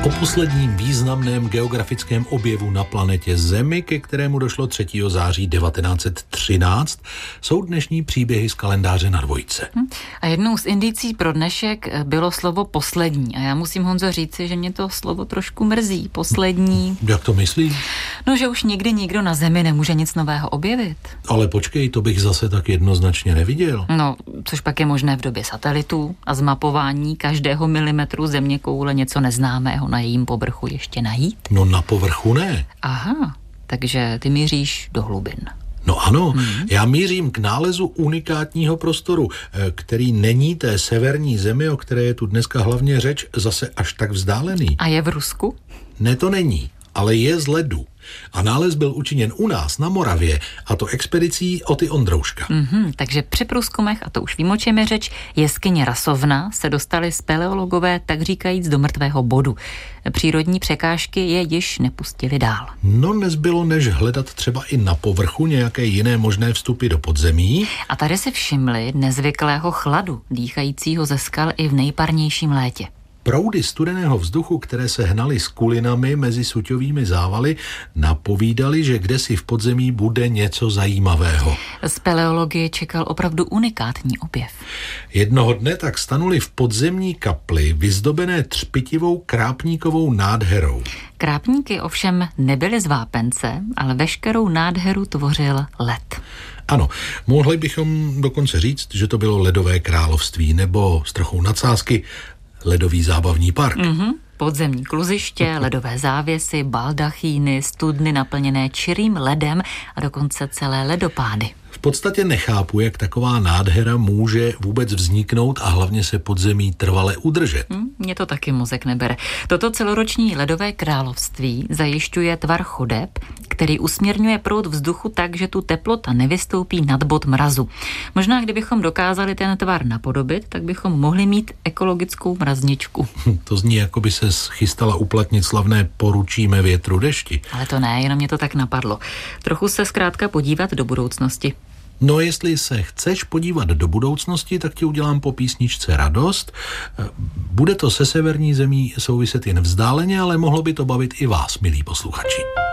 O posledním významném geografickém objevu na planetě Zemi, ke kterému došlo 3. září 1913, jsou dnešní příběhy z kalendáře na dvojce. A jednou z indicí pro dnešek bylo slovo poslední. A já musím, Honzo, říci, že mě to slovo trošku mrzí. Poslední. Jak to myslíš? No, že už nikdy nikdo na Zemi nemůže nic nového objevit. Ale počkej, to bych zase tak jednoznačně neviděl. No, což pak je možné v době satelitů a zmapování každého milimetru zeměkoule něco neznámého na jejím povrchu ještě najít? No na povrchu ne. Aha, takže ty míříš do hlubin. No ano, já mířím k nálezu unikátního prostoru, který není té severní Zemi, o které je tu dneska hlavně řeč, zase až tak vzdálený. A je v Rusku? Ne, to není, ale je z ledu. A nález byl učiněn u nás na Moravě, a to expedicí Oty Ondrouška. Takže při průzkumech, a to už vím, o čem je řeč, jeskyně Rasovna se dostali speleologové tak říkajíc do mrtvého bodu. Přírodní překážky je již nepustili dál. No, nezbylo než hledat třeba i na povrchu nějaké jiné možné vstupy do podzemí. A tady si všimli nezvyklého chladu, dýchajícího ze skal i v nejparnějším létě. Proudy studeného vzduchu, které se hnaly s kulinami mezi suťovými závaly, napovídaly, že kdesi v podzemí bude něco zajímavého. Speleologie čekal opravdu unikátní objev. Jednoho dne tak stanuli v podzemní kapli vyzdobené třpitivou krápníkovou nádherou. Krápníky ovšem nebyly z vápence, ale veškerou nádheru tvořil led. Ano, mohli bychom dokonce říct, že to bylo ledové království, nebo s trochou nadsázky ledový zábavní park. Podzemní kluziště, ledové závěsy, baldachýny, studny naplněné čirým ledem a dokonce celé ledopády. V podstatě nechápu, jak taková nádhera může vůbec vzniknout a hlavně se podzemí trvale udržet. Mně to taky mozek nebere. Toto celoroční ledové království zajišťuje tvar chodeb, který usměrňuje proud vzduchu tak, že tu teplota nevystoupí nad bod mrazu. Možná, kdybychom dokázali ten tvar napodobit, tak bychom mohli mít ekologickou mrazničku. To zní, jako by se chystala uplatnit slavné poručíme větru dešti. Ale to ne, jenom mě to tak napadlo. Trochu se zkrátka podívat do budoucnosti. No, jestli se chceš podívat do budoucnosti, tak ti udělám po písničce radost. Bude to se severní zemí souviset jen vzdáleně, ale mohlo by to bavit i vás, milí posluchači.